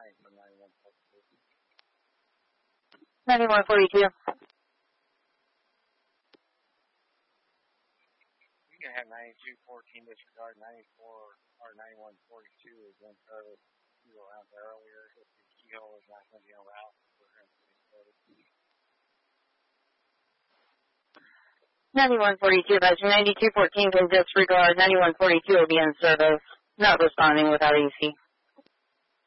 9142. You can have 9214 disregard 94 or 9142 is in service. You were around earlier. If the keyhole is not going to be on route, we're going to be in service. 9142, Badger 9214 can disregard. 9142 will be in service. Not responding without EC.